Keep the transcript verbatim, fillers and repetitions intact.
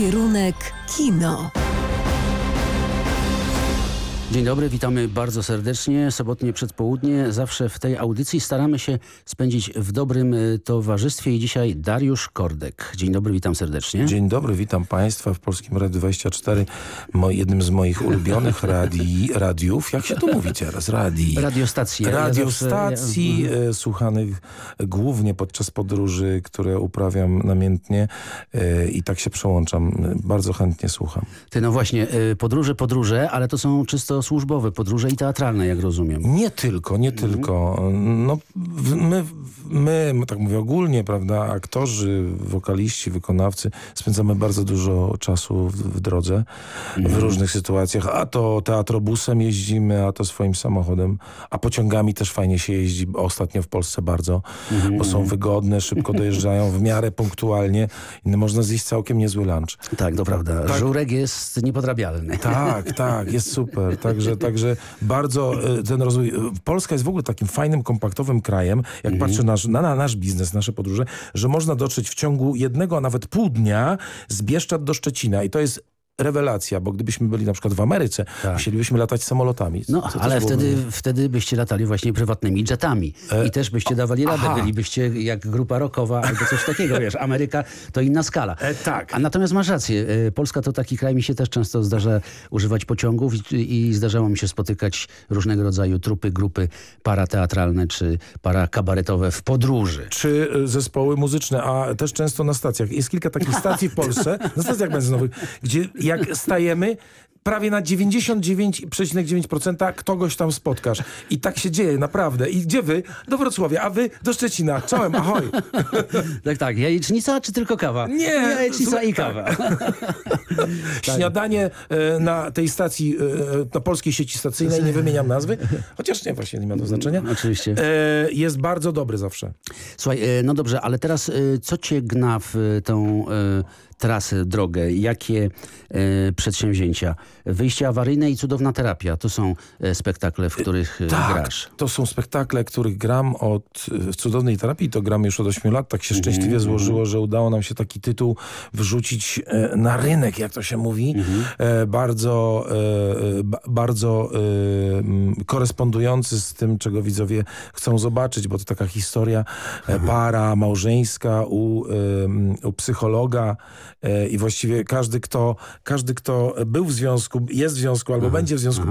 Kierunek kino. Dzień dobry, witamy bardzo serdecznie. Sobotnie przedpołudnie. Zawsze w tej audycji staramy się spędzić w dobrym towarzystwie i dzisiaj Dariusz Kordek. Dzień dobry, witam serdecznie. Dzień dobry, witam Państwa w Polskim Radiu dwadzieścia cztery, mo, jednym z moich ulubionych radii, radiów. Jak się to mówi teraz? Radii. Radiostacji. Radiostacji ja zawsze, ja... słuchanych głównie podczas podróży, które uprawiam namiętnie i tak się przełączam. Bardzo chętnie słucham. Ty, no właśnie, podróże, podróże, ale to są czysto służbowe podróże i teatralne, jak rozumiem. Nie tylko, nie mhm. tylko. No, my, my, tak mówię ogólnie, prawda, aktorzy, wokaliści, wykonawcy, spędzamy bardzo dużo czasu w, w drodze, mhm. w różnych sytuacjach. A to teatrobusem jeździmy, a to swoim samochodem, a pociągami też fajnie się jeździ. Ostatnio w Polsce bardzo, mhm. bo są wygodne, szybko dojeżdżają, w miarę punktualnie. I można zjeść całkiem niezły lunch. Tak, to prawda. Tak. Żurek jest niepodrabialny. Tak, tak, jest super. Także, także bardzo ten rozwój... Polska jest w ogóle takim fajnym, kompaktowym krajem, jak mhm. patrzę nasz, na, na nasz biznes, nasze podróże, że można dotrzeć w ciągu jednego, a nawet pół dnia z Bieszczad do Szczecina. I to jest rewelacja, bo gdybyśmy byli na przykład w Ameryce, tak. musielibyśmy latać samolotami. No, ale wtedy, wtedy byście latali właśnie prywatnymi jetami e... i też byście dawali radę. Aha. Bylibyście jak grupa rockowa albo coś takiego, wiesz, Ameryka to inna skala. E, tak. A natomiast masz rację, Polska to taki kraj, mi się też często zdarza używać pociągów i, i zdarzało mi się spotykać różnego rodzaju trupy, grupy parateatralne czy parakabaretowe w podróży. Czy zespoły muzyczne, a też często na stacjach. Jest kilka takich stacji w Polsce, na stacjach benzynowych, gdzie jak stajemy, prawie na dziewięćdziesiąt dziewięć przecinek dziewięć procent kogoś tam spotkasz. I tak się dzieje, naprawdę. I gdzie wy? Do Wrocławia, a wy do Szczecina. Czołem, ahoj. Tak, tak. Jajecznica czy tylko kawa? Nie. Jajecznica tak. i kawa. Śniadanie e, na tej stacji, e, na polskiej sieci stacyjnej, nie wymieniam nazwy, chociaż nie, właśnie nie ma to znaczenia. Oczywiście. E, jest bardzo dobry zawsze. Słuchaj, e, no dobrze, ale teraz e, co cię gna w e, tą e, trasę, drogę? Jakie e, przedsięwzięcia? Wyjście awaryjne i cudowna terapia. To są e, spektakle, w których e, tak, grasz. To są spektakle, których gram od w cudownej terapii. To gram już od ośmiu lat. Tak się szczęśliwie mm-hmm. złożyło, że udało nam się taki tytuł wrzucić e, na rynek, jak to się mówi. Mm-hmm. e, bardzo e, ba, bardzo e, korespondujący z tym, czego widzowie chcą zobaczyć, bo to taka historia e, para małżeńska u, e, u psychologa e, i właściwie każdy kto, każdy, kto był w związku, jest w związku albo Aha. będzie w związku,